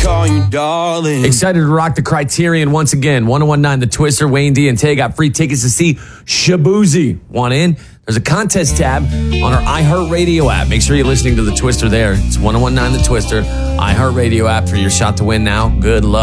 call you darling. Excited to rock the Criterion once again. 1019 The Twister, Wayne D and Tay got free tickets to see Shaboozey. Want in? There's a contest tab on our iHeartRadio app. Make sure you're listening to The Twister there. It's 1019 The Twister, iHeartRadio app for your shot to win now. Good luck.